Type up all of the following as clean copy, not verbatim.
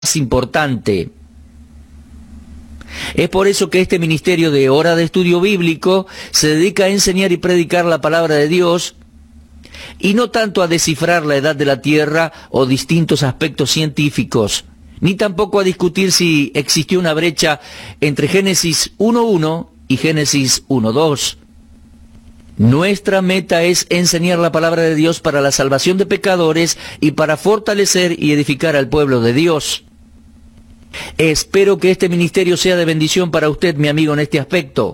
importante. Es por eso que este ministerio de Hora de Estudio Bíblico se dedica a enseñar y predicar la palabra de Dios, y no tanto a descifrar la edad de la Tierra o distintos aspectos científicos, ni tampoco a discutir si existió una brecha entre Génesis 1.1 y Génesis 1.2. Nuestra meta es enseñar la palabra de Dios para la salvación de pecadores y para fortalecer y edificar al pueblo de Dios. Espero que este ministerio sea de bendición para usted, mi amigo, en este aspecto.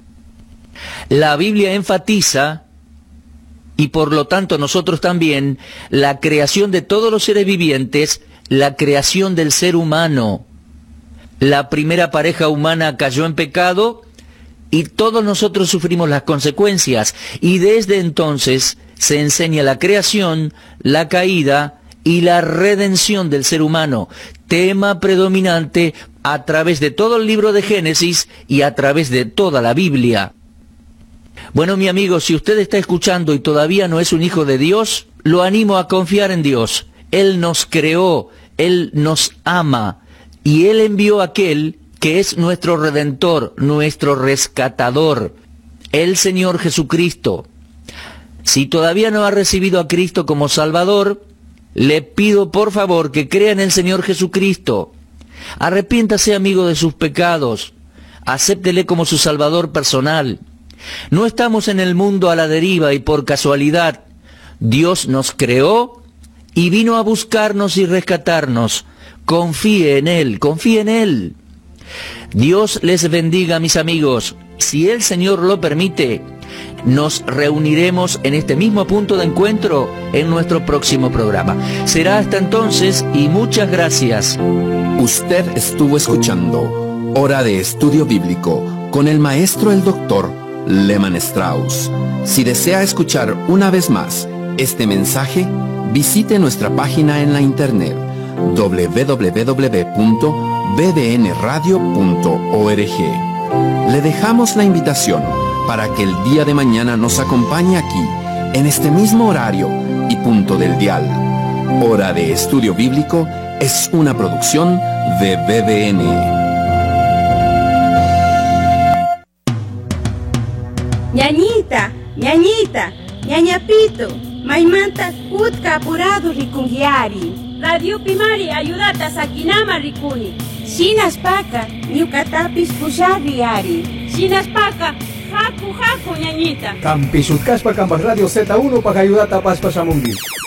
La Biblia enfatiza, y por lo tanto nosotros también, la creación de todos los seres vivientes, la creación del ser humano. La primera pareja humana cayó en pecado y todos nosotros sufrimos las consecuencias, y desde entonces se enseña la creación, la caída y la redención del ser humano, tema predominante a través de todo el libro de Génesis y a través de toda la Biblia. Bueno, mi amigo, si usted está escuchando y todavía no es un hijo de Dios, lo animo a confiar en Dios. Él nos creó, Él nos ama, y Él envió a aquel que es nuestro Redentor, nuestro rescatador, el Señor Jesucristo. Si todavía no ha recibido a Cristo como Salvador, le pido por favor que crea en el Señor Jesucristo. Arrepiéntase, amigo, de sus pecados. Acéptele como su Salvador personal. No estamos en el mundo a la deriva y por casualidad. Dios nos creó y vino a buscarnos y rescatarnos. Confíe en Él, confíe en Él. Dios les bendiga, mis amigos. Si el Señor lo permite, nos reuniremos en este mismo punto de encuentro en nuestro próximo programa. Será hasta entonces y muchas gracias. Usted estuvo escuchando Hora de Estudio Bíblico con el maestro el doctor Lehman Strauss. Si desea escuchar una vez más este mensaje, visite nuestra página en la internet www.bbnradio.org. Le dejamos la invitación para que el día de mañana nos acompañe aquí, en este mismo horario y punto del dial. Hora de Estudio Bíblico es una producción de BBN. Ñañita, ñañita, ñañapito, maimanta kutka apurado rikungiari. Radio Pimari, ayudata sakinama rikuni. Shinaspaka, ñukatapis pushariari. Shinaspaka, haku ñañita. Kampi Sutkaspa Kampas Radio Z1 para ayudar a Paspasamungi.